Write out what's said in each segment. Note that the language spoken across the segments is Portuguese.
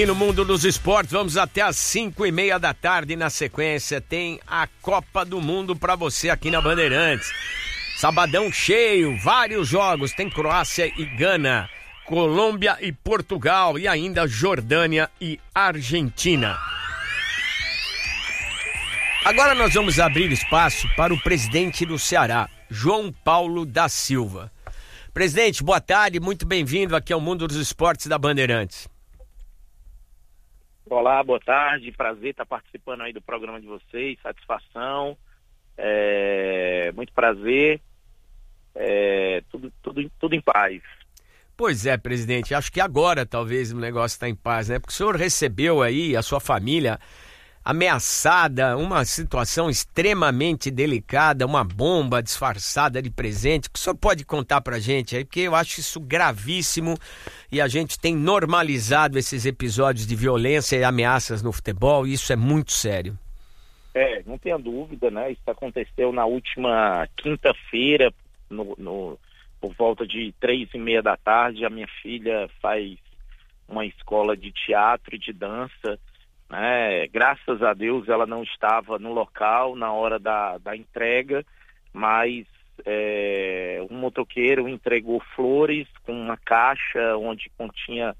E no mundo dos esportes, vamos até às 5:30 da tarde. Na sequência, tem a Copa do Mundo para você aqui na Bandeirantes. Sabadão cheio, vários jogos. Tem Croácia e Gana, Colômbia e Portugal e ainda Jordânia e Argentina. Agora nós vamos abrir espaço para o presidente do Ceará, João Paulo da Silva. Presidente, boa tarde, muito bem-vindo aqui ao Mundo dos Esportes da Bandeirantes. Olá, boa tarde, prazer estar participando aí do programa de vocês, satisfação, muito prazer, tudo em paz. Pois é, presidente, acho que agora talvez o negócio está em paz, né? Porque o senhor recebeu aí a sua família ameaçada, uma situação extremamente delicada, uma bomba disfarçada de presente. O que o senhor pode contar pra gente aí? Porque eu acho isso gravíssimo e a gente tem normalizado esses episódios de violência e ameaças no futebol e isso é muito sério. Não tenha dúvida, né? Isso aconteceu na última quinta-feira, por volta de 3:30 da tarde. A minha filha faz uma escola de teatro e de dança. Graças a Deus ela não estava no local na hora da entrega, mas um motoqueiro entregou flores com uma caixa onde continha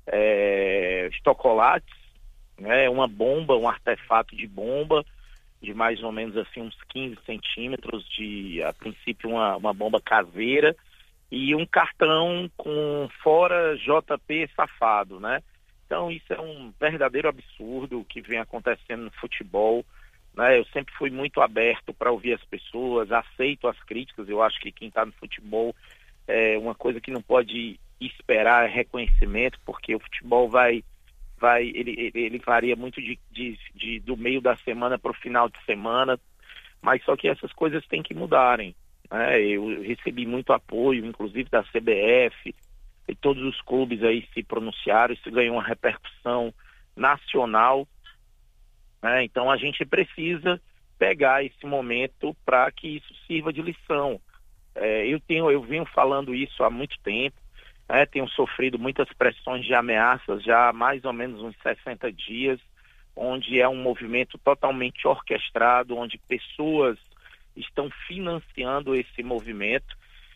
chocolates, uma bomba, um artefato de bomba de mais ou menos assim uns 15 centímetros, a princípio uma bomba caseira, e um cartão com fora JP safado, né? Então isso é um verdadeiro absurdo que vem acontecendo no futebol, né? Eu sempre fui muito aberto para ouvir as pessoas, aceito as críticas. Eu acho que quem está no futebol, uma coisa que não pode esperar é reconhecimento, porque o futebol ele varia muito do meio da semana para o final de semana, mas só que essas coisas têm que mudarem, né? Eu recebi muito apoio, inclusive da CBF, e todos os clubes aí se pronunciaram, isso ganhou uma repercussão nacional, né? Então a gente precisa pegar esse momento para que isso sirva de lição. Eu venho falando isso há muito tempo, tenho sofrido muitas pressões de ameaças já há mais ou menos uns 60 dias, onde é um movimento totalmente orquestrado, onde pessoas estão financiando esse movimento,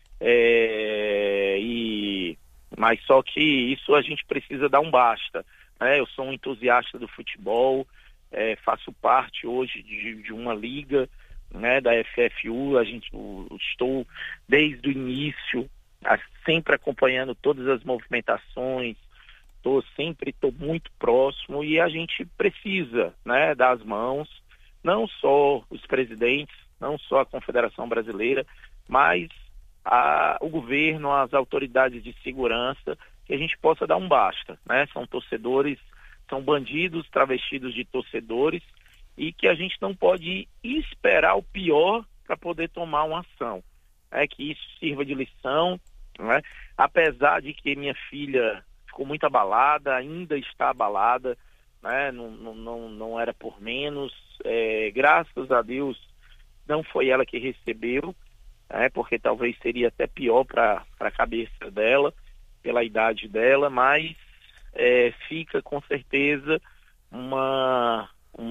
mas só que isso a gente precisa dar um basta, né? Eu sou um entusiasta do futebol, faço parte hoje de uma liga, né, da FFU. Estou desde o início sempre acompanhando todas as movimentações, estou muito próximo, e a gente precisa, né, dar as mãos, não só os presidentes, não só a Confederação Brasileira, mas o governo, as autoridades de segurança, que a gente possa dar um basta, né? São torcedores, são bandidos travestidos de torcedores, e que a gente não pode esperar o pior para poder tomar uma ação, que isso sirva de lição, né? Apesar de que minha filha ficou muito abalada, ainda está abalada, né? Não era por menos, graças a Deus não foi ela que recebeu, porque talvez seria até pior para a cabeça dela, pela idade dela, mas fica com certeza uma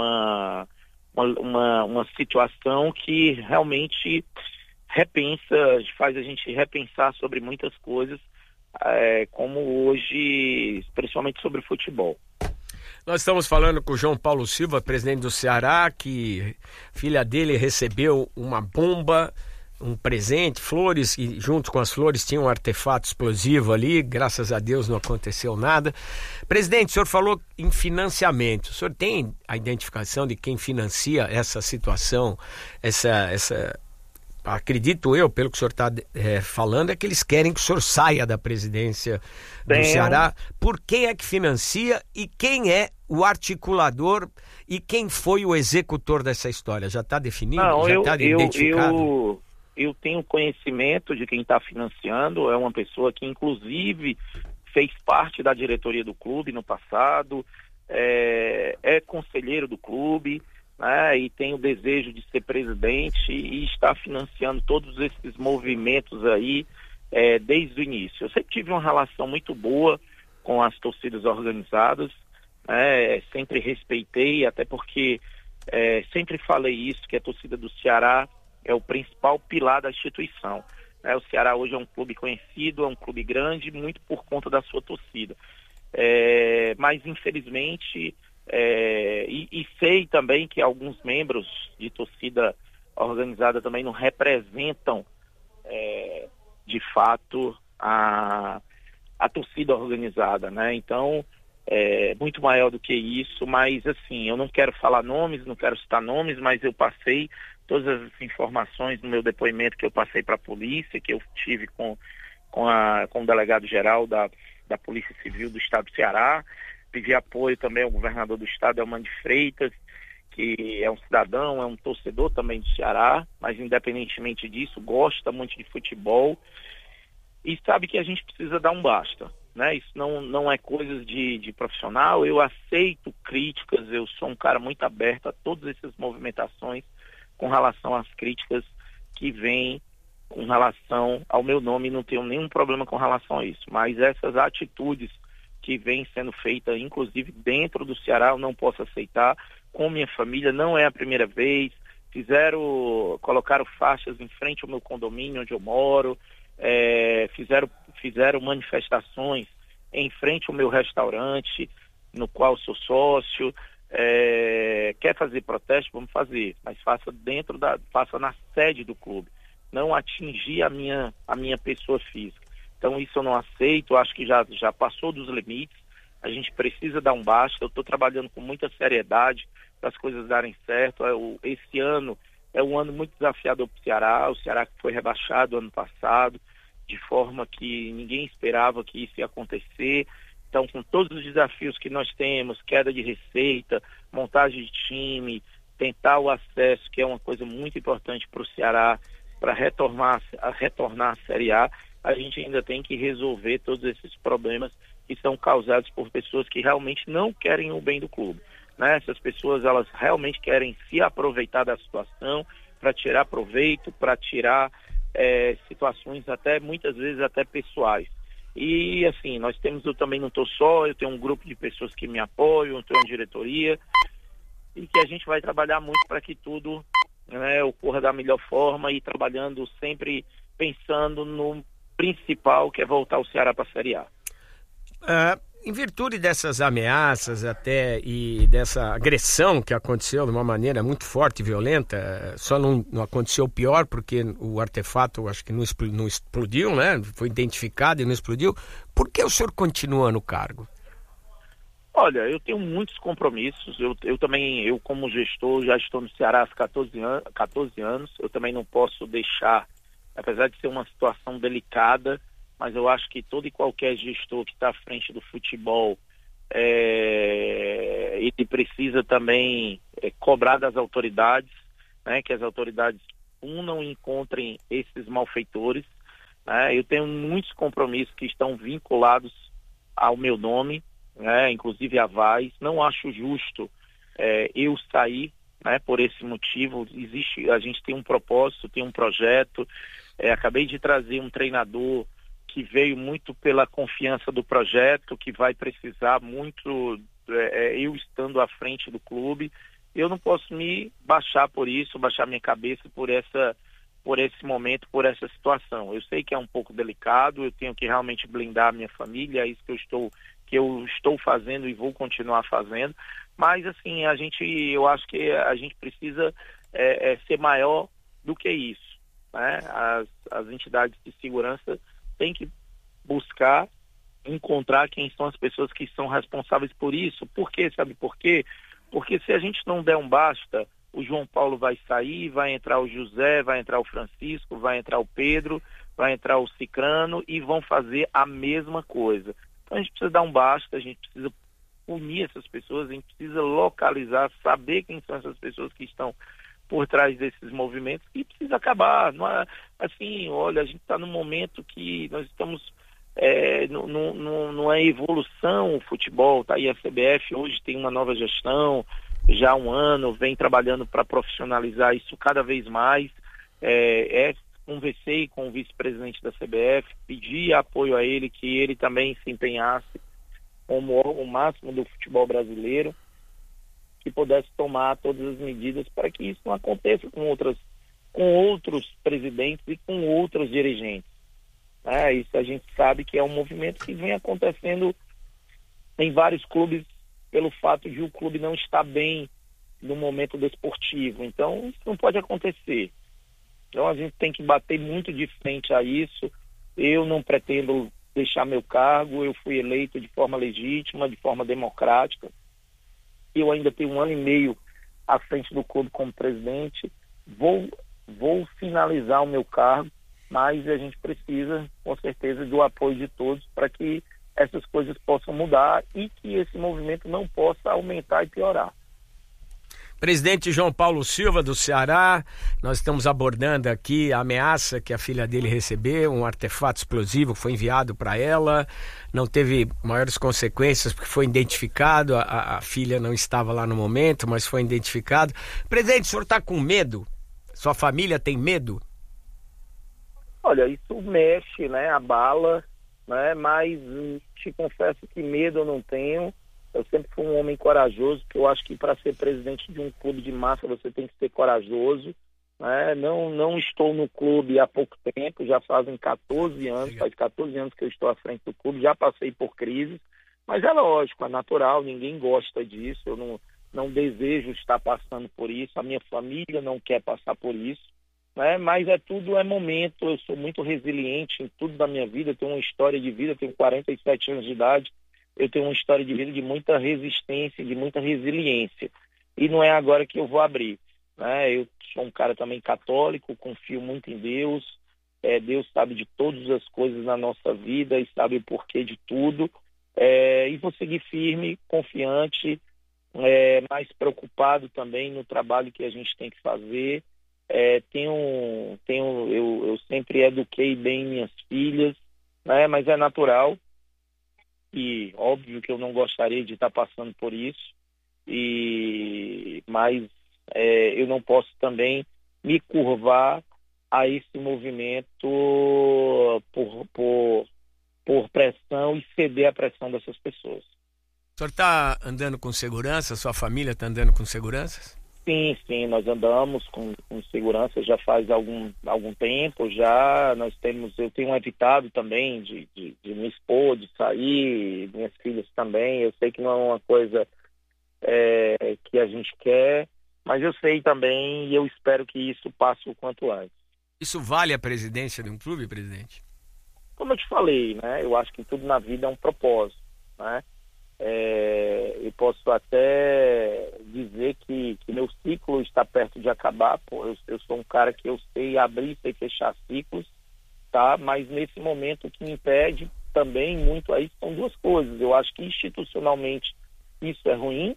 situação que realmente faz a gente repensar sobre muitas coisas, como hoje, principalmente sobre futebol. Nós estamos falando com o João Paulo Silva, presidente do Ceará, que filha dele recebeu uma bomba, um presente, flores, e junto com as flores tinha um artefato explosivo ali, graças a Deus não aconteceu nada. Presidente, o senhor falou em financiamento, o senhor tem a identificação de quem financia essa situação, acredito eu, pelo que o senhor está falando, é que eles querem que o senhor saia da presidência do Ceará. Por quem é que financia e quem é o articulador e quem foi o executor dessa história? Já está definido? Já está identificado? Eu tenho conhecimento de quem está financiando, é uma pessoa que inclusive fez parte da diretoria do clube no passado, é conselheiro do clube, né, e tem o desejo de ser presidente e está financiando todos esses movimentos aí desde o início. Eu sempre tive uma relação muito boa com as torcidas organizadas, sempre respeitei, até porque sempre falei isso, que a torcida do Ceará é o principal pilar da instituição. O Ceará hoje é um clube conhecido, é um clube grande, muito por conta da sua torcida. Mas, infelizmente, e sei também que alguns membros de torcida organizada também não representam, de fato, a torcida organizada, né? Então, muito maior do que isso, mas, assim, eu não quero falar nomes, não quero citar nomes, mas eu passei todas as informações no meu depoimento que eu passei para a polícia, que eu tive com o delegado-geral da Polícia Civil do Estado do Ceará. Pedi apoio também ao governador do estado, Elmano de Freitas, que é um cidadão, é um torcedor também do Ceará, mas independentemente disso, gosta muito de futebol e sabe que a gente precisa dar um basta, né? Isso não é coisa de profissional. Eu aceito críticas, eu sou um cara muito aberto a todas essas movimentações com relação às críticas que vêm com relação ao meu nome, não tenho nenhum problema com relação a isso, mas essas atitudes que vêm sendo feitas, inclusive dentro do Ceará, eu não posso aceitar. Com minha família, não é a primeira vez. Colocaram faixas em frente ao meu condomínio onde eu moro, fizeram manifestações em frente ao meu restaurante, no qual sou sócio. Quer fazer protesto? Vamos fazer, mas faça na sede do clube, não atingir a minha pessoa física. Então isso eu não aceito, acho que já passou dos limites, a gente precisa dar um basta. Eu estou trabalhando com muita seriedade para as coisas darem certo. Esse ano é um ano muito desafiador para o Ceará que foi rebaixado ano passado, de forma que ninguém esperava que isso ia acontecer. Então, com todos os desafios que nós temos, queda de receita, montagem de time, tentar o acesso, que é uma coisa muito importante para o Ceará, para retornar à Série A, a gente ainda tem que resolver todos esses problemas que são causados por pessoas que realmente não querem o bem do clube, né? Essas pessoas, elas realmente querem se aproveitar da situação para tirar proveito, para tirar situações muitas vezes até pessoais. E assim, eu também não estou só, eu tenho um grupo de pessoas que me apoiam, eu tenho uma diretoria, e que a gente vai trabalhar muito para que tudo, né, ocorra da melhor forma, e trabalhando sempre pensando no principal, que é voltar o Ceará para a Série A. Em virtude dessas ameaças até e dessa agressão que aconteceu de uma maneira muito forte e violenta, só não aconteceu pior porque o artefato acho que não explodiu, né? Foi identificado e não explodiu. Por que o senhor continua no cargo? Olha, eu tenho muitos compromissos. Eu como gestor já estou no Ceará há 14 anos. Eu também não posso deixar, apesar de ser uma situação delicada, mas eu acho que todo e qualquer gestor que está à frente do futebol, ele precisa também cobrar das autoridades, né, que as autoridades punam e encontrem esses malfeitores. Né? Eu tenho muitos compromissos que estão vinculados ao meu nome, né, inclusive a VAS. Não acho justo eu sair, né, por esse motivo. A gente tem um propósito, tem um projeto. Acabei de trazer um treinador que veio muito pela confiança do projeto, que vai precisar muito, eu estando à frente do clube. Eu não posso me baixar por isso, baixar minha cabeça por esse momento, por essa situação. Eu sei que é um pouco delicado, eu tenho que realmente blindar a minha família, é isso que eu estou fazendo e vou continuar fazendo, mas assim, eu acho que a gente precisa ser maior do que isso, né? As entidades de segurança tem que buscar encontrar quem são as pessoas que são responsáveis por isso. Por quê? Sabe por quê? Porque se a gente não der um basta, o João Paulo vai sair, vai entrar o José, vai entrar o Francisco, vai entrar o Pedro, vai entrar o Cicrano e vão fazer a mesma coisa. Então a gente precisa dar um basta, a gente precisa punir essas pessoas, a gente precisa localizar, saber quem são essas pessoas que estão por trás desses movimentos, e precisa acabar. Não é, assim, olha, a gente está num momento que nós estamos numa evolução. O futebol, tá aí a CBF, hoje tem uma nova gestão, já há um ano, vem trabalhando para profissionalizar isso cada vez mais. Conversei com o vice-presidente da CBF, pedi apoio a ele, que ele também se empenhasse como órgão máximo do futebol brasileiro, que pudesse tomar todas as medidas para que isso não aconteça com outros presidentes e com outros dirigentes. Isso a gente sabe que é um movimento que vem acontecendo em vários clubes pelo fato de o clube não estar bem no momento desportivo. Então, isso não pode acontecer. Então, a gente tem que bater muito de frente a isso. Eu não pretendo deixar meu cargo, eu fui eleito de forma legítima, de forma democrática. Eu ainda tenho 1 ano e meio à frente do clube como presidente. Vou finalizar o meu cargo, mas a gente precisa, com certeza, do apoio de todos para que essas coisas possam mudar e que esse movimento não possa aumentar e piorar. Presidente João Paulo Silva, do Ceará, nós estamos abordando aqui a ameaça que a filha dele recebeu, um artefato explosivo que foi enviado para ela, não teve maiores consequências porque foi identificado, a filha não estava lá no momento, mas foi identificado. Presidente, o senhor está com medo? Sua família tem medo? Olha, isso mexe, abala, mas te confesso que medo eu não tenho. Eu sempre fui um homem corajoso, porque eu acho que para ser presidente de um clube de massa você tem que ser corajoso. Não estou no clube há pouco tempo, já fazem 14 anos, faz 14 anos que eu estou à frente do clube, já passei por crises, mas é lógico, é natural, ninguém gosta disso, eu não desejo estar passando por isso, a minha família não quer passar por isso, mas tudo é momento, eu sou muito resiliente em tudo da minha vida, eu tenho uma história de vida, eu tenho 47 anos de idade, eu tenho uma história de vida de muita resistência, de muita resiliência. E não é agora que eu vou abrir. Eu sou um cara também católico, confio muito em Deus. Deus sabe de todas as coisas na nossa vida e sabe o porquê de tudo. E vou seguir firme, confiante, mais preocupado também no trabalho que a gente tem que fazer. Eu sempre eduquei bem minhas filhas, mas é natural. E óbvio que eu não gostaria de estar passando por isso, mas eu não posso também me curvar a esse movimento por pressão e ceder à pressão dessas pessoas. O senhor está andando com segurança? Sua família está andando com segurança? Sim, nós andamos com segurança já faz algum tempo, já eu tenho evitado também de me expor, de sair, minhas filhas também, eu sei que não é uma coisa que a gente quer, mas eu sei também e eu espero que isso passe o quanto antes. Isso vale a presidência de um clube, presidente? Como eu te falei, eu acho que tudo na vida é um propósito, eu posso até dizer que meu ciclo está perto de acabar. Eu sou um cara que eu sei abrir e fechar ciclos, mas nesse momento o que me impede também muito aí são duas coisas. Eu acho que institucionalmente isso é ruim,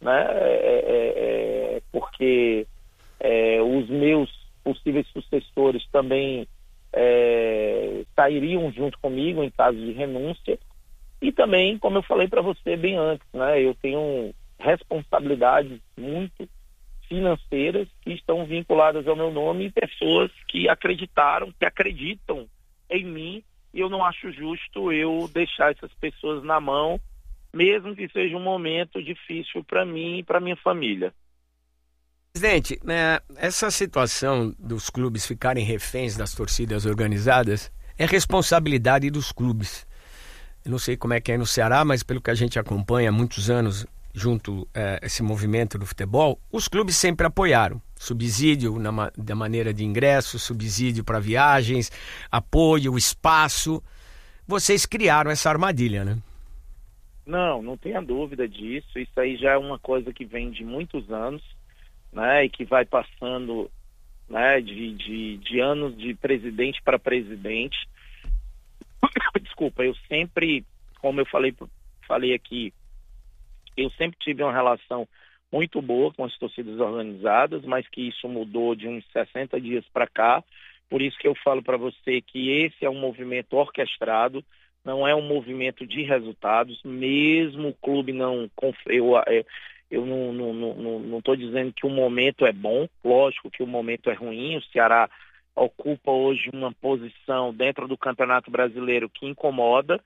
porque os meus possíveis sucessores também sairiam junto comigo em caso de renúncia. E também, como eu falei para você bem antes, eu tenho responsabilidades muito financeiras que estão vinculadas ao meu nome e pessoas que acreditam em mim, e eu não acho justo eu deixar essas pessoas na mão, mesmo que seja um momento difícil para mim e para minha família. Presidente, essa situação dos clubes ficarem reféns das torcidas organizadas é responsabilidade dos clubes. Eu não sei como é que é no Ceará, mas pelo que a gente acompanha há muitos anos junto esse movimento do futebol, os clubes sempre apoiaram. Subsídio da maneira de ingresso, subsídio para viagens, apoio, espaço. Vocês criaram essa armadilha, né? Não tenha dúvida disso. Isso aí já é uma coisa que vem de muitos anos, e que vai passando de anos de presidente para presidente. Desculpa, eu sempre, como eu falei aqui, eu sempre tive uma relação muito boa com as torcidas organizadas, mas que isso mudou de uns 60 dias para cá. Por isso que eu falo para você que esse é um movimento orquestrado, não é um movimento de resultados, mesmo o clube não... Eu não estou dizendo que o momento é bom, lógico que o momento é ruim, o Ceará ocupa hoje uma posição dentro do Campeonato Brasileiro que incomoda,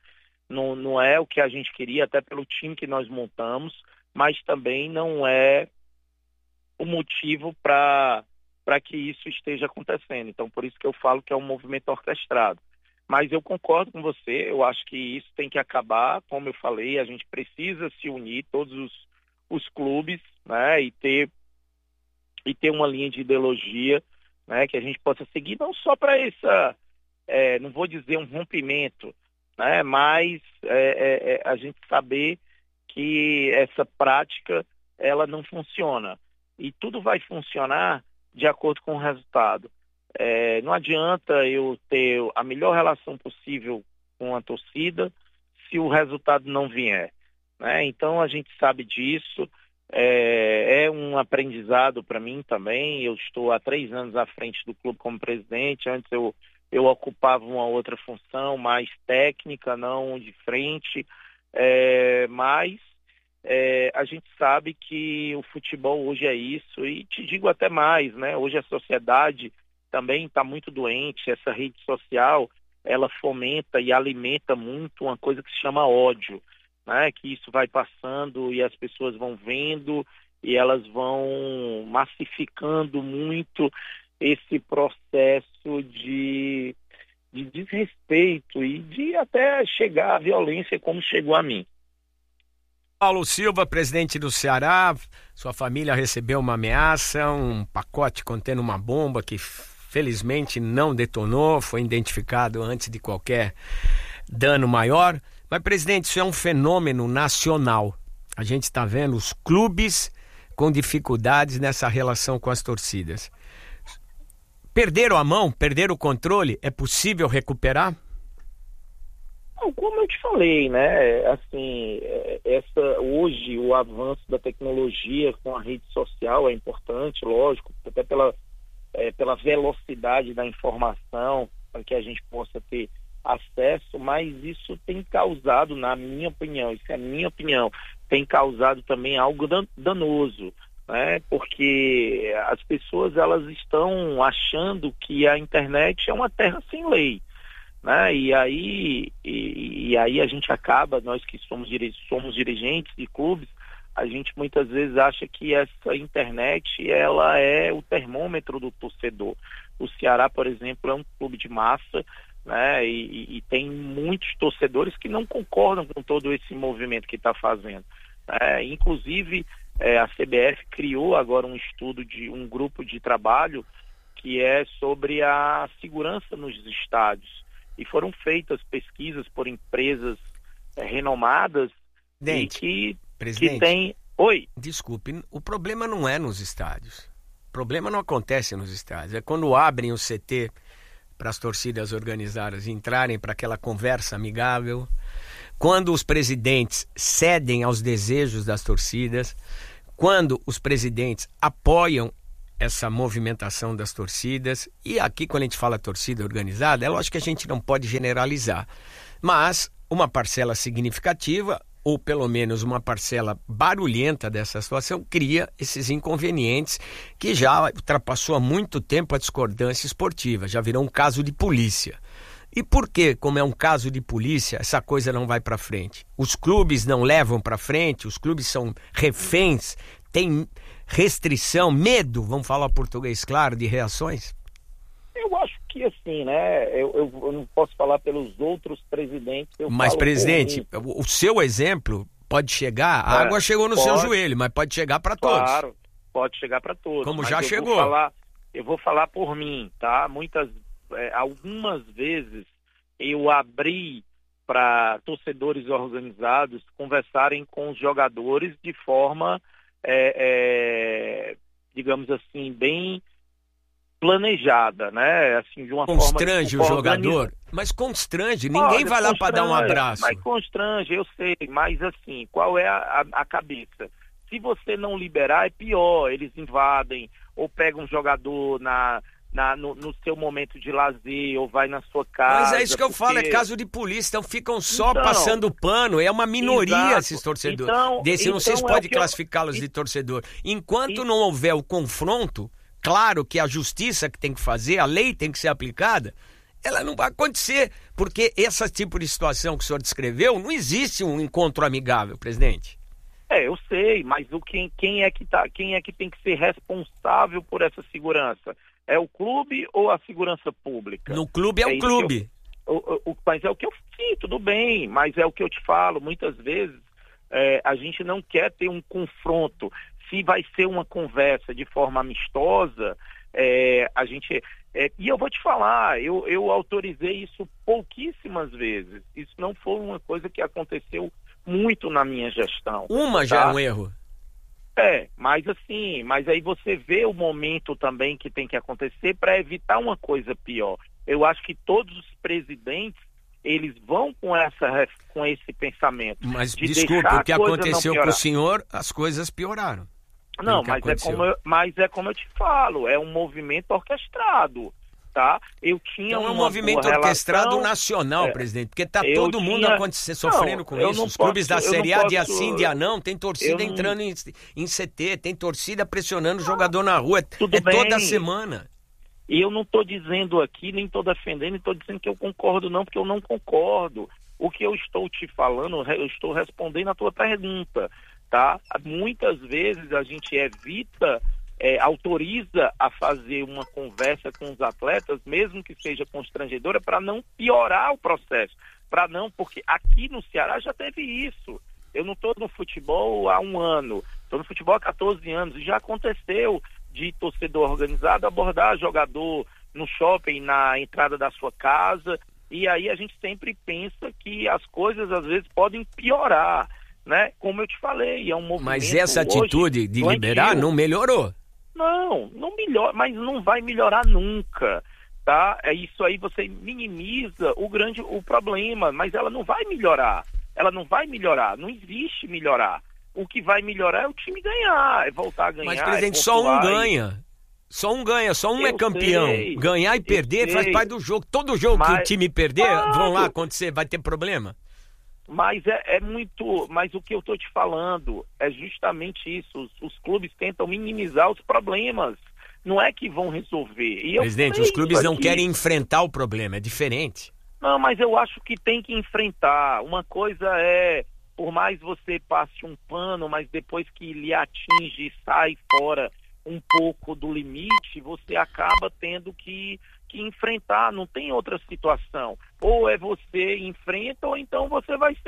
não é o que a gente queria, até pelo time que nós montamos, mas também não é o motivo para que isso esteja acontecendo. Então, por isso que eu falo que é um movimento orquestrado. Mas eu concordo com você, eu acho que isso tem que acabar. Como eu falei, a gente precisa se unir, todos os clubes, né, e ter uma linha de ideologia, né, que a gente possa seguir, não só para não vou dizer um rompimento, né, mas a gente saber que essa prática ela não funciona. E tudo vai funcionar de acordo com o resultado. Não adianta eu ter a melhor relação possível com a torcida se o resultado não vier, né? Então a gente sabe disso, é um aprendizado para mim também. Eu estou há 3 anos à frente do clube como presidente. Antes eu ocupava uma outra função mais técnica, não de frente, mas a gente sabe que o futebol hoje é isso, e te digo até mais, né? Hoje a sociedade também está muito doente. Essa rede social, ela fomenta e alimenta muito uma coisa que se chama ódio, né? Que isso vai passando e as pessoas vão vendo e elas vão massificando muito esse processo de desrespeito e de até chegar à violência como chegou a mim. Paulo Silva, presidente do Ceará, sua família recebeu uma ameaça, um pacote contendo uma bomba que felizmente não detonou, foi identificado antes de qualquer dano maior. Mas, presidente, isso é um fenômeno nacional. A gente está vendo os clubes com dificuldades nessa relação com as torcidas. Perderam a mão, perderam o controle, é possível recuperar? Não, como eu te falei, né? Assim, hoje o avanço da tecnologia com a rede social é importante, lógico, até pela velocidade da informação, para que a gente possa ter acesso, mas isso tem causado, na minha opinião, isso é a minha opinião, tem causado também algo danoso, né? Porque as pessoas elas estão achando que a internet é uma terra sem lei, né? E aí a gente acaba, nós que somos dirigentes de clubes, a gente muitas vezes acha que essa internet ela é o termômetro do torcedor. O Ceará, por exemplo, é um clube de massa, né? E tem muitos torcedores que não concordam com todo esse movimento que está fazendo. Inclusive, a CBF criou agora um grupo de trabalho que é sobre a segurança nos estádios. E foram feitas pesquisas por empresas renomadas e que tem... Oi? Desculpe, o problema não é nos estádios. O problema não acontece nos estádios. É quando abrem o CT para as torcidas organizadas entrarem para aquela conversa amigável, quando os presidentes cedem aos desejos das torcidas, quando os presidentes apoiam essa movimentação das torcidas. E aqui, quando a gente fala torcida organizada, é lógico que a gente não pode generalizar, mas uma parcela significativa, ou pelo menos uma parcela barulhenta dessa situação, cria esses inconvenientes que já ultrapassou há muito tempo a discordância esportiva, já virou um caso de polícia. E por que, como é um caso de polícia, essa coisa não vai para frente? Os clubes não levam para frente, os clubes são reféns, tem restrição, medo, vamos falar português claro, de reações? Eu acho que assim, né, eu não posso falar pelos outros presidentes. Mas, presidente, o seu exemplo pode chegar, a água chegou no seu joelho, mas pode chegar para todos. Claro, pode chegar para todos. Como já chegou. Eu vou falar por mim, tá? Algumas vezes eu abri para torcedores organizados conversarem com os jogadores de forma, digamos assim, bem planejada, né? Assim, de uma constrange forma... o jogador? Mas constrange, ninguém vai lá para dar um abraço. Mas constrange, eu sei, mas assim, qual é a cabeça? Se você não liberar, é pior, eles invadem, ou pegam um jogador no seu momento de lazer, ou vai na sua casa. Mas é isso que eu falo, é caso de polícia, então ficam só passando pano, é uma minoria. Exato. Esses torcedores. Não sei se pode classificá-los de torcedor. Enquanto não houver o confronto, claro que a justiça que tem que fazer, a lei tem que ser aplicada, ela não vai acontecer, porque esse tipo de situação que o senhor descreveu, não existe um encontro amigável, presidente. Eu sei, mas quem é que tem que ser responsável por essa segurança? É o clube ou a segurança pública? No clube é o clube. Mas é o que eu sim, tudo bem, mas é o que eu te falo, muitas vezes a gente não quer ter um confronto. Se vai ser uma conversa de forma amistosa, e eu vou te falar, eu autorizei isso pouquíssimas vezes. Isso não foi uma coisa que aconteceu muito na minha gestão. Já é um erro. Mas aí você vê o momento também que tem que acontecer para evitar uma coisa pior. Eu acho que todos os presidentes, eles vão com esse pensamento. Mas desculpe, o que aconteceu com o senhor, as coisas pioraram. Não, mas é como eu te falo, é um movimento orquestrado, tá? Eu tinha um movimento orquestrado nacional, presidente, porque tá todo mundo sofrendo com isso. Os clubes da Série A, dia sim, dia não, tem torcida entrando em CT, tem torcida pressionando o jogador na rua, toda semana. E eu não estou dizendo aqui, nem estou defendendo, nem estou dizendo que eu concordo não, porque eu não concordo. O que eu estou te falando, eu estou respondendo a tua pergunta, tá? Muitas vezes a gente autoriza a fazer uma conversa com os atletas, mesmo que seja constrangedora, para não piorar o processo, porque aqui no Ceará já teve isso. Eu não estou no futebol há 1 ano, estou no futebol há 14 anos, e já aconteceu de torcedor organizado abordar jogador no shopping, na entrada da sua casa, e aí a gente sempre pensa que as coisas às vezes podem piorar, né? Como eu te falei, é um movimento. Mas essa atitude de liberar não melhorou. Não melhora, mas não vai melhorar nunca, tá? Isso aí você minimiza o problema, mas ela não vai melhorar. Não existe melhorar. O que vai melhorar é o time ganhar, é voltar a ganhar. Mas, presidente, só um ganha. Só um é campeão. Sei, ganhar e perder faz parte do jogo. Todo jogo que o time perder, vão lá acontecer, vai ter problema. Mas mas o que eu estou te falando é justamente isso. Os clubes tentam minimizar os problemas. Não é que vão resolver. Presidente, os clubes não querem enfrentar o problema, é diferente. Não, mas eu acho que tem que enfrentar. Uma coisa por mais você passe um pano, mas depois que lhe atinge e sai fora um pouco do limite, você acaba tendo que enfrentar, não tem outra situação. Ou você enfrenta, ou então você vai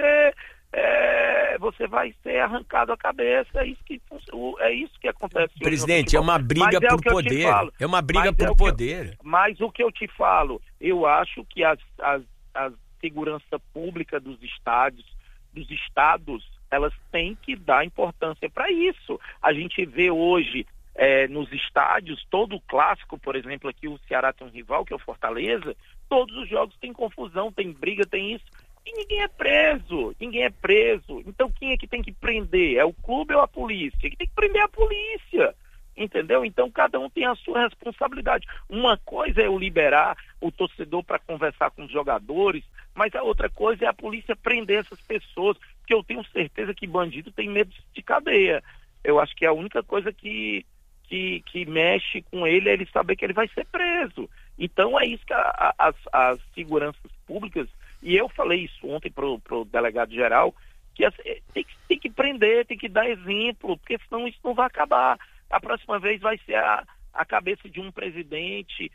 ser arrancado a cabeça. É isso que acontece. Presidente, é uma briga por poder. É uma briga por poder. Mas o que eu te falo, eu acho que a segurança pública dos estádios, dos estados, elas têm que dar importância para isso. A gente vê hoje nos estádios, todo o clássico, por exemplo, aqui o Ceará tem um rival, que é o Fortaleza, todos os jogos tem confusão, tem briga, tem isso, e ninguém é preso. Então quem é que tem que prender? É o clube ou a polícia? Quem tem que prender é a polícia, entendeu? Então cada um tem a sua responsabilidade. Uma coisa é eu liberar o torcedor para conversar com os jogadores, mas a outra coisa é a polícia prender essas pessoas, porque eu tenho certeza que bandido tem medo de cadeia. Eu acho que a única coisa que mexe com ele é ele saber que ele vai ser preso. Então é isso que as seguranças públicas, e eu falei isso ontem pro delegado geral, que tem que prender, tem que dar exemplo, porque senão isso não vai acabar. A próxima vez vai ser a cabeça de um presidente,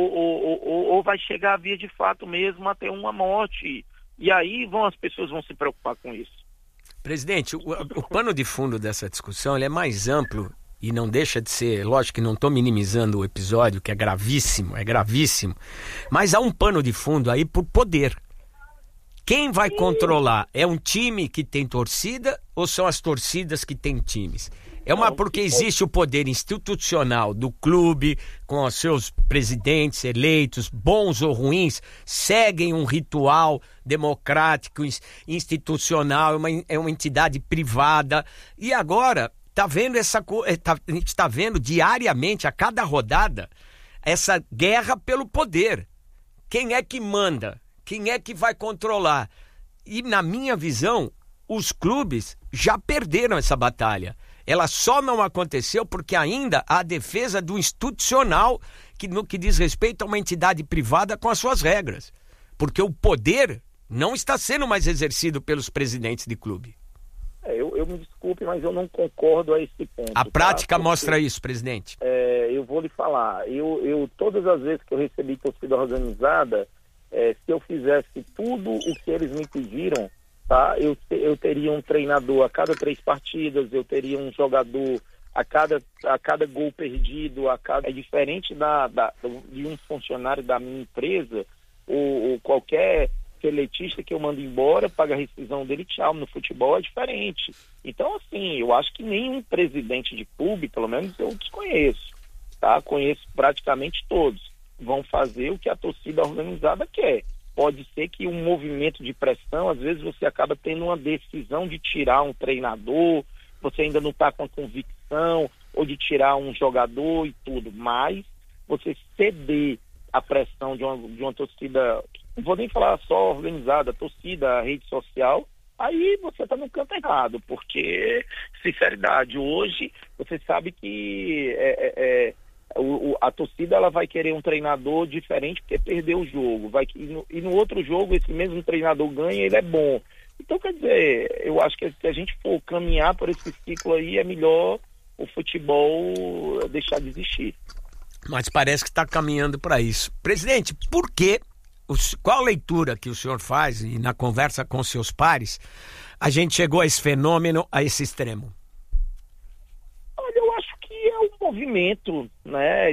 ou vai chegar a via de fato mesmo até uma morte. E aí as pessoas vão se preocupar com isso. Presidente, o pano de fundo dessa discussão ele é mais amplo e não deixa de ser, lógico que não estou minimizando o episódio, que é gravíssimo, mas há um pano de fundo aí por poder. Quem vai controlar? É um time que tem torcida ou são as torcidas que têm times? Porque existe o poder institucional do clube, com os seus presidentes eleitos, bons ou ruins, seguem um ritual democrático, institucional, é uma entidade privada. E agora, a gente está vendo diariamente, a cada rodada, essa guerra pelo poder. Quem é que manda? Quem é que vai controlar? E, na minha visão, os clubes já perderam essa batalha. Ela só não aconteceu porque ainda há a defesa do institucional que, no que diz respeito a uma entidade privada com as suas regras. Porque o poder não está sendo mais exercido pelos presidentes de clube. Eu me desculpe, mas eu não concordo a esse ponto. A prática Porque, mostra isso, presidente. Eu vou lhe falar, eu todas as vezes que eu recebi torcida organizada, se eu fizesse tudo o que eles me pediram, tá? Eu teria um treinador a cada 3 partidas, eu teria um jogador a cada gol perdido, é diferente de um funcionário da minha empresa, ou qualquer seletista que eu mando embora, paga a rescisão dele, tchau. No futebol é diferente. Então, assim, eu acho que nenhum presidente de clube, pelo menos eu desconheço, tá? Conheço praticamente todos, vão fazer o que a torcida organizada quer. Pode ser que um movimento de pressão, às vezes você acaba tendo uma decisão de tirar um treinador, você ainda não está com a convicção, ou de tirar um jogador e tudo, mas você ceder a pressão de uma torcida, não vou nem falar só organizada, torcida, rede social, aí você está no canto errado, porque, sinceridade, hoje você sabe que a torcida ela vai querer um treinador diferente porque perdeu o jogo, e no outro jogo esse mesmo treinador ganha, ele é bom. Então, quer dizer, eu acho que se a gente for caminhar por esse ciclo aí, é melhor o futebol deixar de existir. Mas parece que está caminhando para isso. Presidente, por quê? Qual leitura que o senhor faz, e na conversa com seus pares, a gente chegou a esse fenômeno, a esse extremo? Olha, eu acho que é um movimento, né,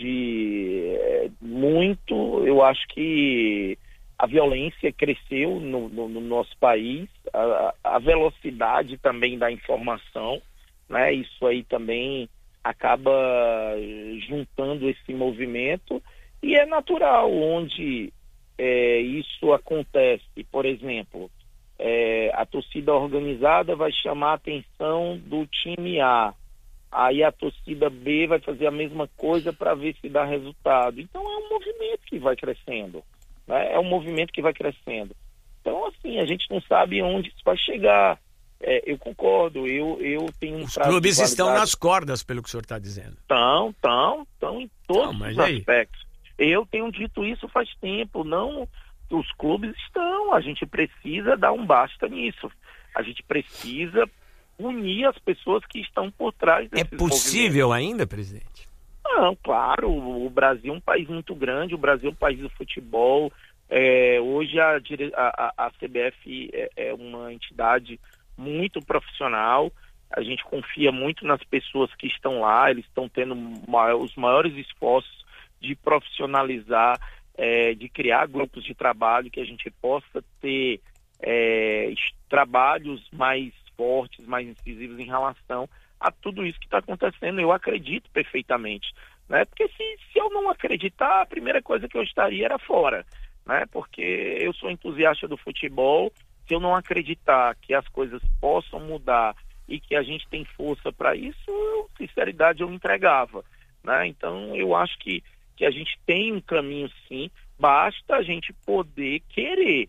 eu acho que a violência cresceu no nosso país, a velocidade também da informação, né, isso aí também acaba juntando esse movimento, e é natural onde isso acontece. Por exemplo, a torcida organizada vai chamar a atenção do time A, aí a torcida B vai fazer a mesma coisa para ver se dá resultado. Então é um movimento que vai crescendo, né? É um movimento que vai crescendo. Então, assim, a gente não sabe onde isso vai chegar. Eu concordo, eu tenho um Os clubes estão nas cordas, pelo que o senhor está dizendo. Estão em todos os aspectos. Eu tenho dito isso faz tempo, não, os clubes estão, a gente precisa dar um basta nisso. A gente precisa unir as pessoas que estão por trás desses movimentos. É possível ainda, presidente? Não, claro, o Brasil é um país muito grande, o Brasil é um país do futebol. Hoje a CBF é uma entidade muito profissional, a gente confia muito nas pessoas que estão lá, eles estão tendo os maiores esforços de profissionalizar, de criar grupos de trabalho, que a gente possa ter trabalhos mais fortes, mais incisivos em relação a tudo isso que está acontecendo. Eu acredito perfeitamente, né? Porque se eu não acreditar, a primeira coisa que eu estaria era fora, né? Porque eu sou entusiasta do futebol. Se eu não acreditar que as coisas possam mudar e que a gente tem força para isso, sinceridade, eu entregava, né? Então, eu acho que a gente tem um caminho, sim, basta a gente poder querer.